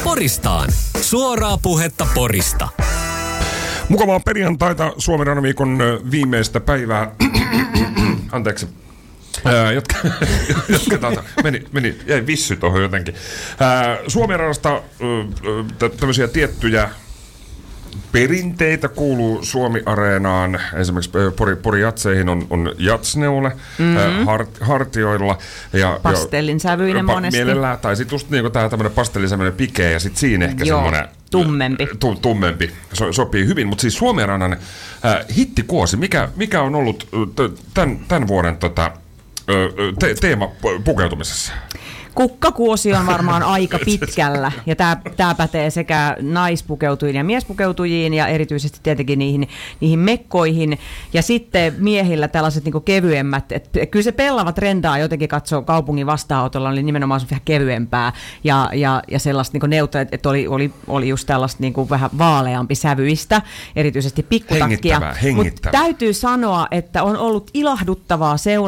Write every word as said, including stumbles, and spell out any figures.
Poristaan. Suoraa puhetta Porista. Mukavaa perjantaita, Suomen viikon viimeistä päivää. Anteeksi. Ää, jotka, jatketaan. Meni, meni, jäi vissy tuohon jotenkin. Ää, Suomen radasta tämmöisiä tiettyjä perinteitä kuuluu Suomi-areenaan. Esimerkiksi Pori, Pori Jatseihin on, on jatsneule mm-hmm. hart, hartioilla. Ja, pastellin sävyinen pa, monesti. Mielellään, tai sitten just niin tämä tämmöinen pastellin pike ja sitten siinä ehkä semmoinen tummempi. Tu, tummempi. So, sopii hyvin, mutta siis Suomi-areenan äh, hittikuosi, mikä, mikä on ollut tämän, tämän vuoden tota, te, teema pukeutumisessa? Kukkakuosi on varmaan aika pitkällä, ja tämä pätee sekä naispukeutujiin ja miespukeutujiin, ja erityisesti tietenkin niihin, niihin mekkoihin, ja sitten miehillä tällaiset niinku kevyemmät, että kyllä se pellava trendaa jotenkin katsoo kaupungin vastaanotolla, oli nimenomaan vähän kevyempää, ja, ja, ja sellaista niinku neutra, että oli, oli, oli just tällaista niinku vähän vaaleampi sävyistä, erityisesti pikkutakkia. Hengittävää, hengittävää. Mutta täytyy sanoa, että on ollut ilahduttavaa seurata